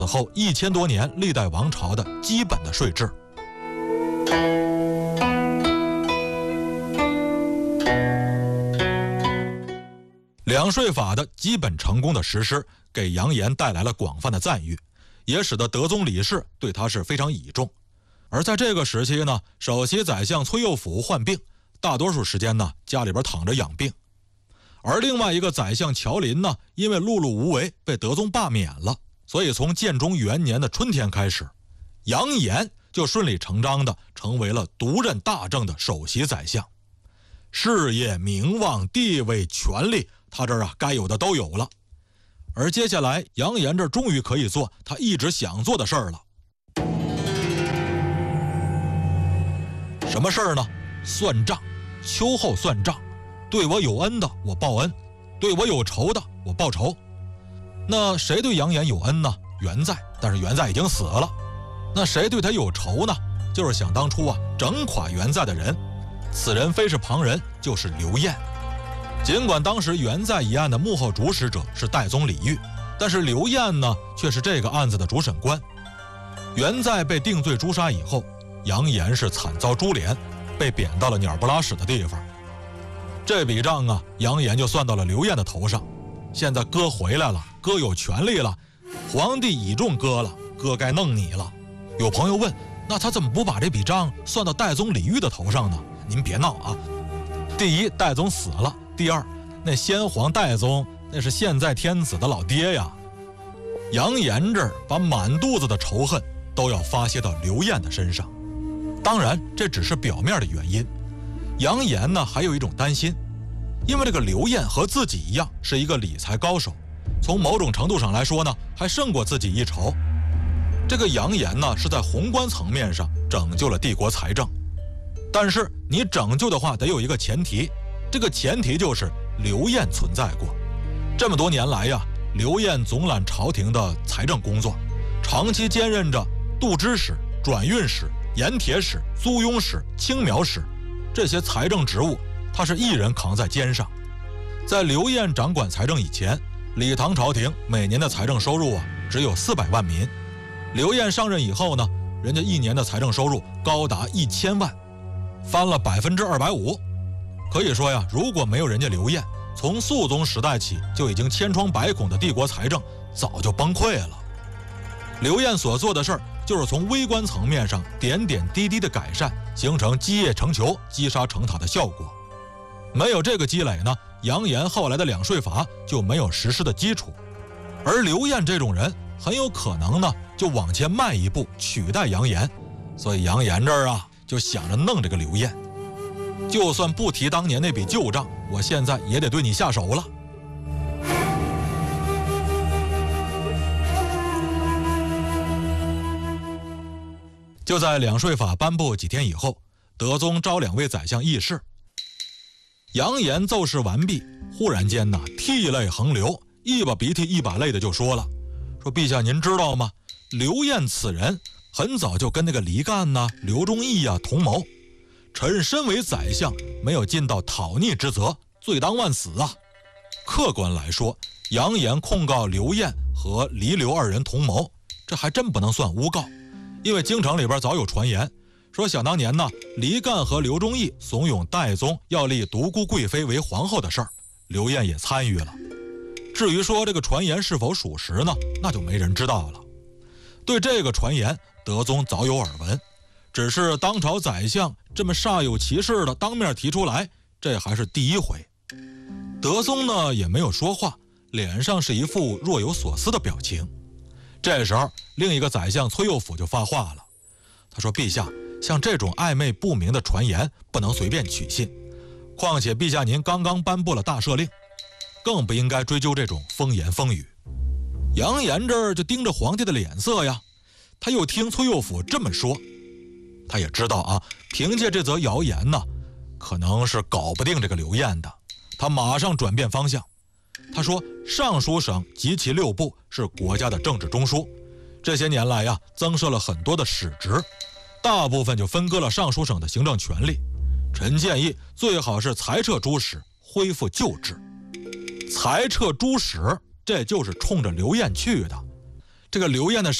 此后1000多年历代王朝的基本的税制。两税法的基本成功的实施，给杨炎带来了广泛的赞誉，也使得德宗李氏对他是非常倚重。而在这个时期呢，首席宰相崔佑甫患病，大多数时间呢家里边躺着养病。而另外一个宰相乔林呢，因为碌碌无为被德宗罢免了，所以从建中元年的春天开始，杨炎就顺理成章地成为了独任大政的首席宰相。事业、名望、地位、权力，他这儿该有的都有了。而接下来杨炎这终于可以做他一直想做的事儿了。什么事儿呢？算账，秋后算账。对我有恩的我报恩，对我有仇的我报仇。那谁对杨炎有恩呢？元在，但是元在已经死了。那谁对他有仇呢？就是想当初整垮元在的人，此人非是旁人，就是刘晏。尽管当时元在一案的幕后主使者是代宗李煜，但是刘晏呢却是这个案子的主审官。元在被定罪诛杀以后，杨炎是惨遭株连，被贬到了鸟不拉屎的地方。这笔账杨炎就算到了刘晏的头上。现在哥回来了，哥有权利了，皇帝倚重哥了，哥该弄你了。有朋友问，那他怎么不把这笔账算到代宗李煜的头上呢？您别闹啊！第一，代宗死了；第二，那先皇代宗那是现在天子的老爹呀。杨炎这儿把满肚子的仇恨都要发泄到刘晏的身上。当然，这只是表面的原因。杨炎呢还有一种担心，因为这个刘晏和自己一样是一个理财高手，从某种程度上来说呢，还胜过自己一筹。这个杨炎呢是在宏观层面上拯救了帝国财政，但是你拯救的话得有一个前提，这个前提就是刘晏存在过。这么多年来刘晏总揽朝廷的财政工作，长期兼任着度支使、转运使、盐铁使、租庸使、青苗使这些财政职务，他是一人扛在肩上。在刘晏掌管财政以前，李唐朝廷每年的财政收入只有400万民。刘晏上任以后呢，人家一年的财政收入高达1000万，翻了250%。可以说如果没有人家刘晏，从肃宗时代起就已经千疮百孔的帝国财政早就崩溃了。刘晏所做的事儿，就是从微观层面上点点滴滴的改善，形成积业成裘、积沙成塔的效果。没有这个积累呢，杨炎后来的两税法就没有实施的基础。而刘晏这种人很有可能呢就往前迈一步取代杨炎，所以杨炎这儿就想着弄这个刘晏。就算不提当年那笔旧账，我现在也得对你下手了。就在两税法颁布几天以后，德宗召2位宰相议事。杨炎奏事完毕，忽然间涕泪横流，一把鼻涕一把泪的就说了，说陛下您知道吗？刘晏此人很早就跟那个黎干刘忠义同谋，臣身为宰相，没有尽到讨逆之责，罪当万死啊。客观来说，杨炎控告刘晏和黎刘二人同谋，这还真不能算诬告。因为京城里边早有传言，说想当年黎干和刘忠义怂恿代宗要立独孤贵妃为皇后的事儿，刘晏也参与了。至于说这个传言是否属实呢，那就没人知道了。对这个传言，德宗早有耳闻，只是当朝宰相这么煞有其事的当面提出来，这还是第一回。德宗呢也没有说话，脸上是一副若有所思的表情。这时候另一个宰相崔佑甫就发话了，他说，陛下，像这种暧昧不明的传言不能随便取信，况且陛下您刚刚颁布了大赦令，更不应该追究这种风言风语。杨炎这儿就盯着皇帝的脸色呀，他又听崔佑甫这么说，他也知道凭借这则谣言可能是搞不定这个刘晏的，他马上转变方向。他说，尚书省及其6部是国家的政治中枢，这些年来增设了很多的使职，大部分就分割了尚书省的行政权力。臣建议最好是裁撤诸使，恢复旧制。裁撤诸使，这就是冲着刘晏去的。 这个刘晏的